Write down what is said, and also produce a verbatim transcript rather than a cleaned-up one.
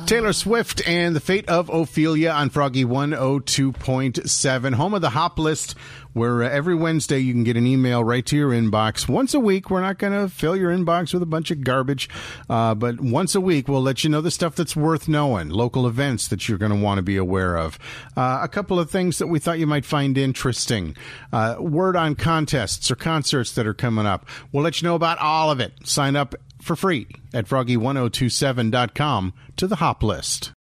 Taylor Swift and the Fate of Ophelia on Froggy one oh two point seven, home of the Hop List, where uh, every Wednesday you can get an email right to your inbox. Once a week, we're not going to fill your inbox with a bunch of garbage, uh, but once a week we'll let you know the stuff that's worth knowing, local events that you're going to want to be aware of, uh, a couple of things that we thought you might find interesting, uh, word on contests or concerts that are coming up. We'll let you know about all of it. Sign up for free at froggy one oh two seven dot com to the Hop List.